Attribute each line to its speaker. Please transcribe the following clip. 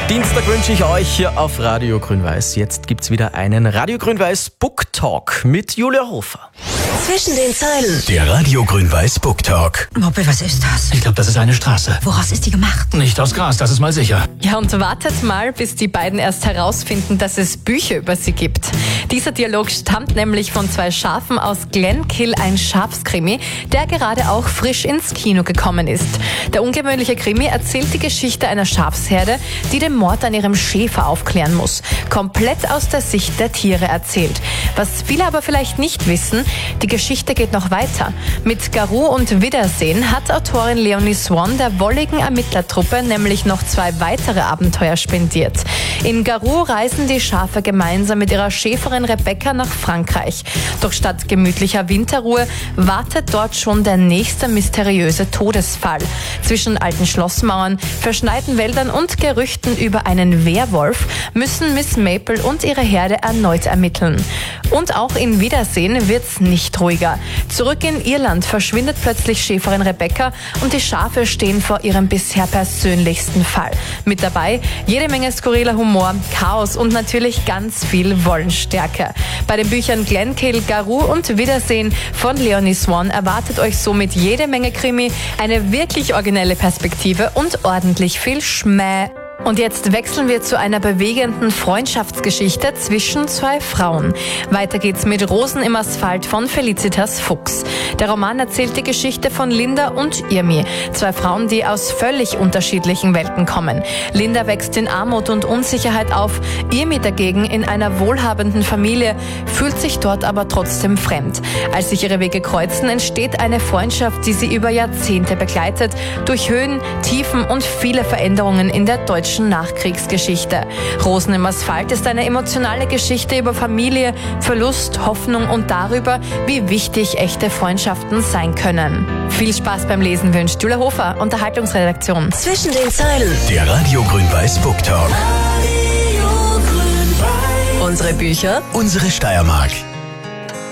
Speaker 1: Dienstag wünsche ich euch hier auf Radio Grün-Weiß. Jetzt gibt's wieder einen Radio Grün-Weiß Book Talk mit Julia Hofer.
Speaker 2: Zwischen den Zeilen.
Speaker 3: Der Radio Grün-Weiß Book Talk.
Speaker 2: Moppe, was ist das?
Speaker 4: Ich glaube, das ist eine Straße.
Speaker 2: Woraus ist die gemacht?
Speaker 4: Nicht aus Gras, das ist mal sicher.
Speaker 5: Ja, und wartet mal, bis die beiden erst herausfinden, dass es Bücher über sie gibt. Dieser Dialog stammt nämlich von zwei Schafen aus Glenkill, ein Schafskrimi, der gerade auch frisch ins Kino gekommen ist. Der ungewöhnliche Krimi erzählt die Geschichte einer Schafsherde, die den Mord an ihrem Schäfer aufklären muss. Komplett aus der Sicht der Tiere erzählt. Was viele aber vielleicht nicht wissen, die Geschichte geht noch weiter. Mit Garou und Wiedersehen hat Autorin Leonie Swan der wolligen Ermittlertruppe nämlich noch 2 weitere Abenteuer spendiert. In Garou reisen die Schafe gemeinsam mit ihrer Schäferin Rebecca nach Frankreich. Doch statt gemütlicher Winterruhe wartet dort schon der nächste mysteriöse Todesfall. Zwischen alten Schlossmauern, verschneiten Wäldern und Gerüchten über einen Werwolf müssen Miss Maple und ihre Herde erneut ermitteln. Und auch in Wiedersehen wird's nicht ruhiger. Zurück in Irland verschwindet plötzlich Schäferin Rebecca und die Schafe stehen vor ihrem bisher persönlichsten Fall. Mit dabei jede Menge skurriler Humor, Chaos und natürlich ganz viel Wollenstärke. Bei den Büchern Glenkill, Garou und Wiedersehen von Leonie Swan erwartet euch somit jede Menge Krimi, eine wirklich originelle Perspektive und ordentlich viel Schmäh. Und jetzt wechseln wir zu einer bewegenden Freundschaftsgeschichte zwischen 2 Frauen. Weiter geht's mit Rosen im Asphalt von Felicitas Fuchs. Der Roman erzählt die Geschichte von Linda und Irmi, 2 Frauen, die aus völlig unterschiedlichen Welten kommen. Linda wächst in Armut und Unsicherheit auf, Irmi dagegen in einer wohlhabenden Familie, fühlt sich dort aber trotzdem fremd. Als sich ihre Wege kreuzen, entsteht eine Freundschaft, die sie über Jahrzehnte begleitet, durch Höhen, Tiefen und viele Veränderungen in der deutschen Nachkriegsgeschichte. Rosen im Asphalt ist eine emotionale Geschichte über Familie, Verlust, Hoffnung und darüber, wie wichtig echte Freundschaften sein können. Viel Spaß beim Lesen wünscht Julia Hofer, Unterhaltungsredaktion.
Speaker 2: Zwischen den Zeilen.
Speaker 3: Der Radio Grün-Weiß Book Talk.
Speaker 2: Unsere Bücher.
Speaker 3: Unsere Steiermark.